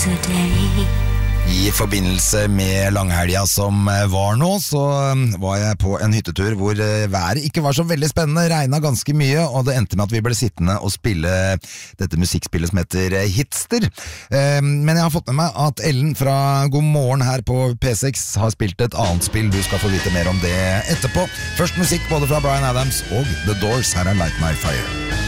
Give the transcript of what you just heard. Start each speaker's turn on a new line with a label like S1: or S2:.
S1: I forbindelse med langhelga som var nå, så var jeg på en hyttetur hvor været ikke var så veldig spennende, regnet ganske mye, og det endte med at vi ble sittende og spille dette musikkspillet som heter Hitster. Men jeg har fått med meg at Ellen fra God Morgen her på P6 har spilt et annet spill. Du skal få vite mer om det etterpå. Først musikk både fra Bryan Adams og The Doors. Her er Light My Fire.